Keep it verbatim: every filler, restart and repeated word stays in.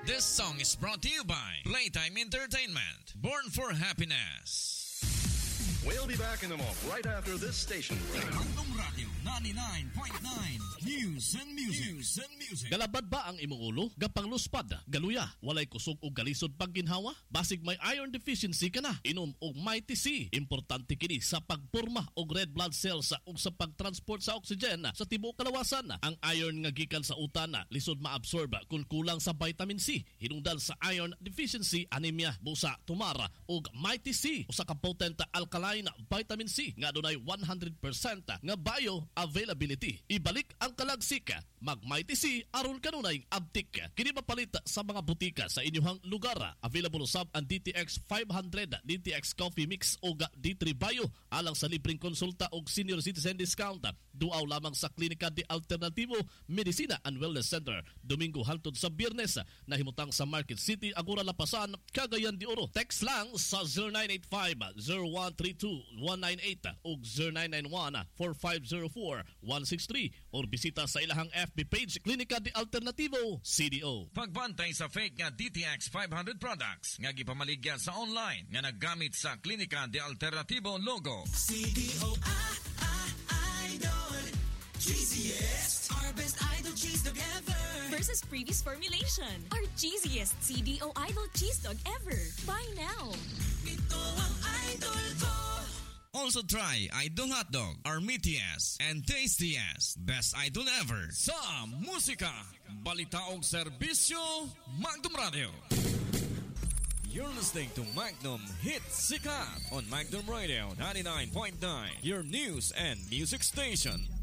This song is brought to you by Playtime Entertainment. Born for happiness. We'll be back in a moment, right after this station break. Magdong Radio ninety-nine point nine News and Music. News and Music. Galabad ba ang imong ulo? Gapang luspad, galuya, walay kusog o galisod pag ginhawa? Basig may iron deficiency ka na, inom og Mighty C. Importante kini sa pagporma og red blood cells ug sa pagtransport sa oxygen sa tibuok kalawasan. Ang iron nga gikan sa utana lisod maabsorb kung kulang sa vitamin C. Hinungdan sa iron deficiency, anemia, busa, tumara ug Mighty C usa ka potent alkaline vitamin C nga dunay one hundred percent nga bioavailability. Ibalik ang kalagsika, mag Mighty C aron kanunay abtik. Kini mapalit sa mga butika sa inyong lugar. Available sab ang D T X five hundred, D T X Coffee Mix o D three Bio alang sa libreng konsulta og senior citizen discount. Duaw lamang sa Klinika de Alternativo Medicina and Wellness Center. Domingo hangtod sa Biyernes nahimutang sa Market City, Agora Lapasan, Cagayan de Oro. Text lang sa zero nine eight five, zero one three two, one nine eight o zero nine nine one, four five zero four, one six three or bisita sa ilahang F B page Klinika de Alternativo C D O. Pagbantay sa fake nga D T X five hundred products nga gipamaligya sa online nga naggamit sa Klinika de Alternativo logo. C D O ah, ah, Idol cheesiest, our best idol cheese dog ever versus previous formulation. Our cheesiest C D O Idol cheese dog ever. Buy now. Ito ang idol ko. Also try Idol Hotdog, our meatiest and tastiest best idol ever. Sa musika, balita og serbisyo, Magdom Radio. You're listening to Magnum Hit Sikat on Magnum Radio ninety-nine point nine, your news and music station.